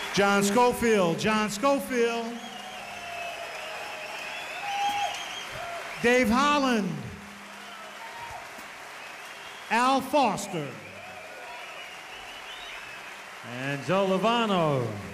John Schofield, John Schofield. Dave Holland. Al Foster. And Joe Lovano.